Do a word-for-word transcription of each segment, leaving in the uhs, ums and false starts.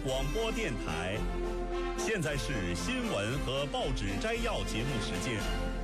广播电台，现在是新闻和报纸摘要节目时间。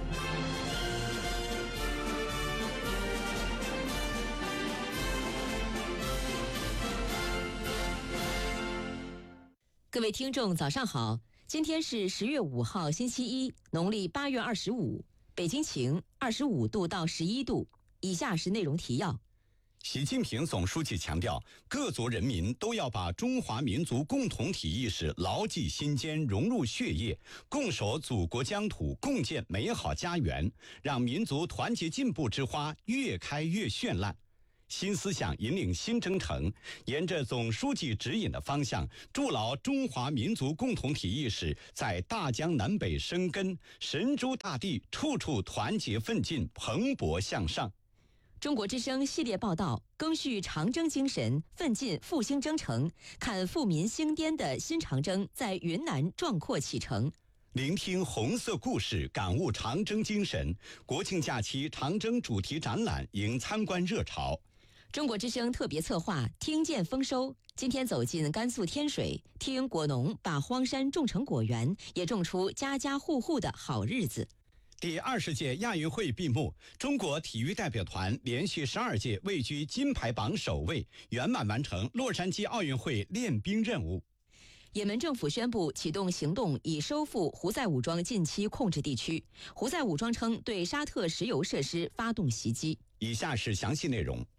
各位听众，早上好！今天是十月五号，星期一，农历八月二十五，北京晴，二十五度到十一度。以下是内容提要。 习近平总书记强调，各族人民都要把中华民族共同体意识牢记心间，融入血液，共守祖国疆土，共建美好家园，让民族团结进步之花越开越绚烂。新思想引领新征程，沿着总书记指引的方向，筑牢中华民族共同体意识在大江南北生根，神州大地处处团结奋进，蓬勃向上。 中国之声系列报道，赓续长征精神，奋进复兴征程，看富民兴颠的新长征在云南壮阔启程。 聆听红色故事，感悟长征精神。国庆假期长征主题展览迎参观热潮。 中国之声特别策划听见丰收，今天走进甘肃天水，听果农把荒山种成果园，也种出家家户户的好日子。 第二十届亚运会闭幕，中国体育代表团连续十二届位居金牌榜首位，圆满完成洛杉矶奥运会练兵任务。 也门政府宣布启动行动，以收复胡塞武装近期控制地区。胡塞武装称对沙特石油设施发动袭击。 以下是详细内容。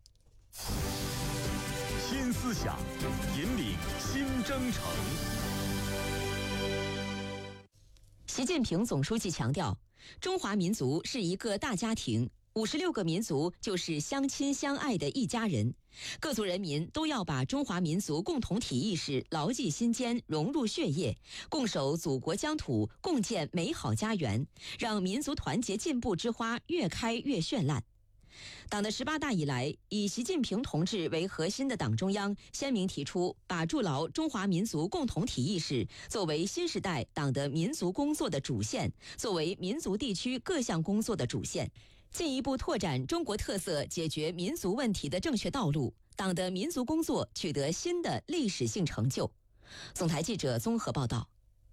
新思想引领新征程。 习近平总书记强调，中华民族是一个大家庭，五十六个民族就是相亲相爱的一家人。各族人民都要把中华民族共同体意识牢记心间，融入血液，共守祖国疆土，共建美好家园，让民族团结进步之花越开越绚烂。党的十八大以来，以习近平同志为核心的党中央鲜明提出，把筑牢中华民族共同体意识作为新时代党的民族工作的主线，作为民族地区各项工作的主线，进一步拓展中国特色解决民族问题的正确道路，党的民族工作取得新的历史性成就。总台记者综合报道。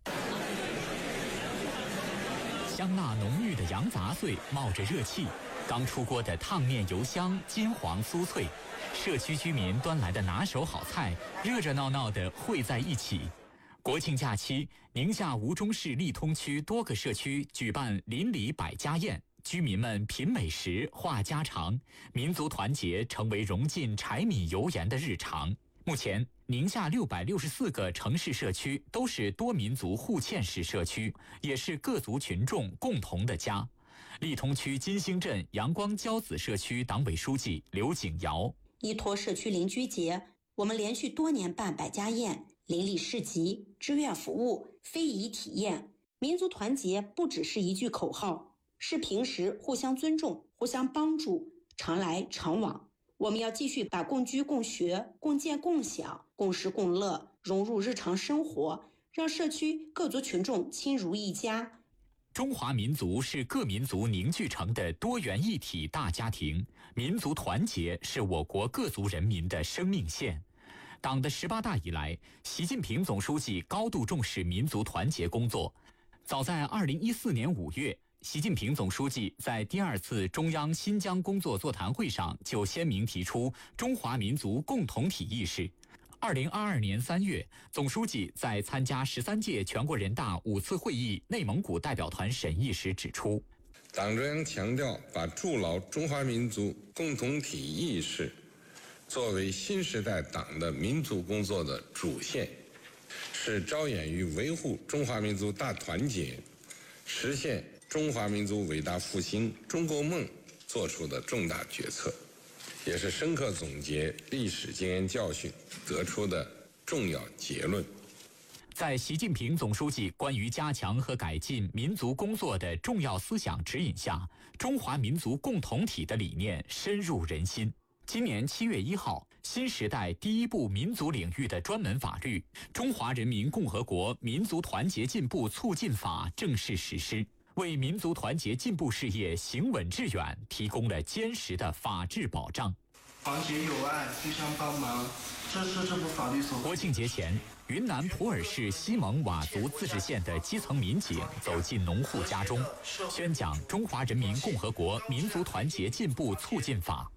香辣浓郁的羊杂碎冒着热气，刚出锅的烫面油香金黄酥脆，社区居民端来的拿手好菜热热闹闹地汇在一起。国庆假期，宁夏吴忠市利通区多个社区举办邻里百家宴，居民们品美食话家常，民族团结成为融进柴米油盐的日常。目前，宁夏六百六十四个城市社区都是多民族互嵌式社区，也是各族群众共同的家。利通区金星镇阳光骄子社区党委书记刘景尧： 依托社区邻居节，我们连续多年办百家宴、邻里市集、志愿服务、非遗体验。民族团结不只是一句口号，是平时互相尊重、互相帮助，常来常往。我们要继续把共居共学、共建共享、共食共乐融入日常生活，让社区各族群众亲如一家。 中华民族是各民族凝聚成的多元一体大家庭，民族团结是我国各族人民的生命线。党的十八大以来，习近平总书记高度重视民族团结工作。早在二零一四年五月，习近平总书记在第二次中央新疆工作座谈会上就鲜明提出中华民族共同体意识。二零二二年三月，总书记在参加十三届全国人大五次会议内蒙古代表团审议时指出， 党中央强调把筑牢中华民族共同体意识作为新时代党的民族工作的主线，是着眼于维护中华民族大团结、实现中华民族伟大复兴中国梦做出的重大决策，也是深刻总结历史经验教训得出的重要结论。 在习近平总书记关于加强和改进民族工作的重要思想指引下，中华民族共同体的理念深入人心。今年七月一号，新时代第一部民族领域的专门法律《中华人民共和国民族团结进步促进法》正式实施，为民族团结进步事业行稳致远提供了坚实的法治保障。 团结友爱，互相帮忙，这是这部法律所。 国庆节前， 云南普洱市西蒙佤族自治县的基层民警走进农户家中，宣讲《中华人民共和国民族团结进步促进法》。